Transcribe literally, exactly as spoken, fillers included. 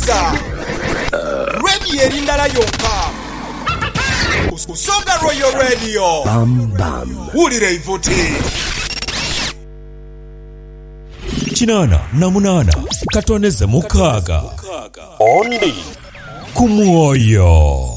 Mpuliriza Radio erindala yonka Usonga Royal Radio Bam bam Wulira ivuti Kinana na munana katoneze mukaga Ondi Kumwoyo